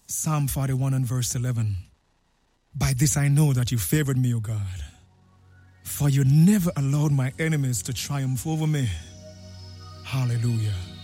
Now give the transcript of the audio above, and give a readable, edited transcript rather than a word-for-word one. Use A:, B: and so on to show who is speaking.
A: Psalm 41 and verse 11. By this I know that you favored me, O God, for you never allowed my enemies to triumph over me. Hallelujah.